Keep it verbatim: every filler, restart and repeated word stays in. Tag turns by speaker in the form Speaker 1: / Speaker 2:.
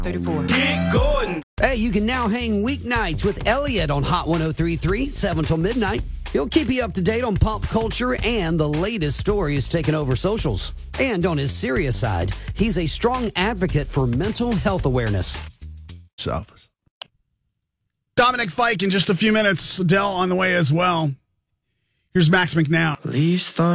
Speaker 1: thirty-four.
Speaker 2: Get going.
Speaker 3: Hey, you can now hang weeknights with Elliot on Hot one oh three point three, seven till midnight. He'll keep you up to date on pop culture and the latest stories taking over socials. And on his serious side, he's a strong advocate for mental health awareness.
Speaker 4: Office. Dominic Fike in just a few minutes. Adele on the way as well. Here's Max McNown.
Speaker 2: Least